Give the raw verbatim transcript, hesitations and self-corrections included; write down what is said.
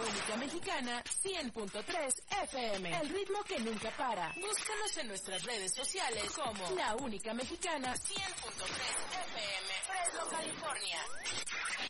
Única Mexicana cien punto tres F M. El ritmo que nunca para. Búscanos en nuestras redes sociales como La Única Mexicana cien punto tres F M. Fresno, California.